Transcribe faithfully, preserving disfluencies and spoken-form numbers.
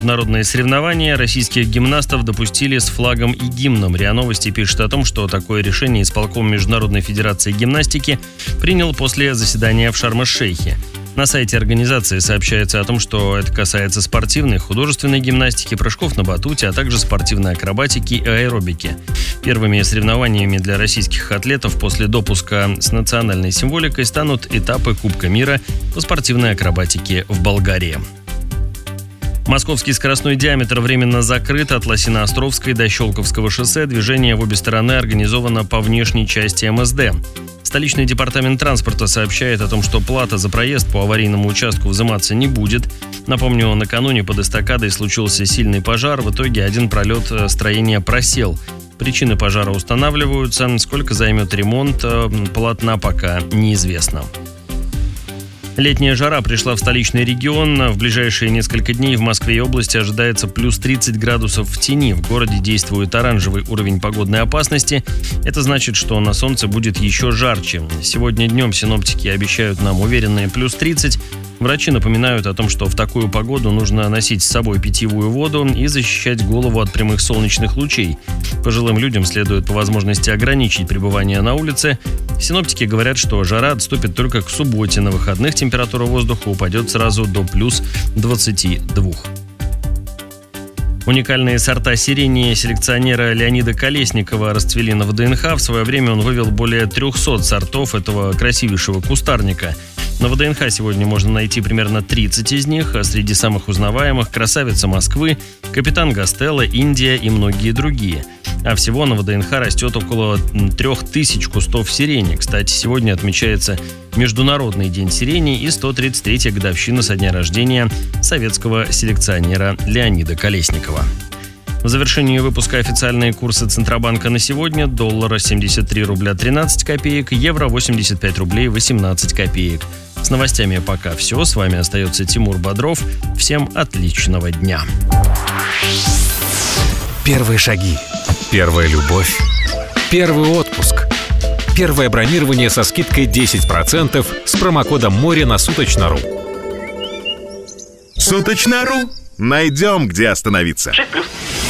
Народные соревнования российских гимнастов допустили с флагом и гимном. РИА Новости пишет о том, что такое решение исполком Международной федерации гимнастики принял после заседания в Шарм-эль-Шейхе. На сайте организации сообщается о том, что это касается спортивной, художественной гимнастики, прыжков на батуте, а также спортивной акробатики и аэробики. Первыми соревнованиями для российских атлетов после допуска с национальной символикой станут этапы Кубка мира по спортивной акробатике в Болгарии. Московский скоростной диаметр временно закрыт от Лосино-Островской до Щелковского шоссе. Движение в обе стороны организовано по внешней части эм эс дэ. Столичный департамент транспорта сообщает о том, что плата за проезд по аварийному участку взиматься не будет. Напомню, накануне под эстакадой случился сильный пожар. В итоге один пролет строения просел. Причины пожара устанавливаются. Сколько займет ремонт полотна, пока неизвестно. Летняя жара пришла в столичный регион. В ближайшие несколько дней в Москве и области ожидается плюс тридцать градусов в тени. В городе действует оранжевый уровень погодной опасности. Это значит, что на солнце будет еще жарче. Сегодня днем синоптики обещают нам уверенные плюс тридцать. Врачи напоминают о том, что в такую погоду нужно носить с собой питьевую воду и защищать голову от прямых солнечных лучей. Пожилым людям следует по возможности ограничить пребывание на улице. Синоптики говорят, что жара отступит только к субботе. На выходных температура воздуха упадет сразу до плюс двадцати двух. Уникальные сорта сирени селекционера Леонида Колесникова расцвели на вэ дэ эн ха. В свое время он вывел более трехсот сортов этого красивейшего кустарника. На вэ дэ эн ха сегодня можно найти примерно тридцать из них, а среди самых узнаваемых – красавица Москвы, капитан Гастелло, Индия и многие другие. А всего на вэ дэ эн ха растет около трех тысяч кустов сирени. Кстати, сегодня отмечается Международный день сирени и сто тридцать третья годовщина со дня рождения советского селекционера Леонида Колесникова. В завершении выпуска официальные курсы Центробанка на сегодня. Доллара семьдесят три рубля тринадцать копеек, евро восемьдесят пять рублей восемнадцать копеек. С новостями пока все. С вами остается Тимур Бодров. Всем отличного дня. Первые шаги. Первая любовь. Первый отпуск. Первое бронирование со скидкой десять процентов с промокодом море на Суточно.ру. Суточно.ру. Найдем, где остановиться. шесть плюс.